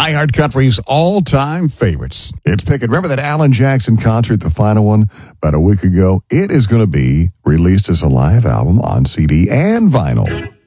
iHeart Country's all-time favorites. It's picking. Remember that Alan Jackson concert, the final one, about a week ago? It is going to be released as a live album on CD and vinyl.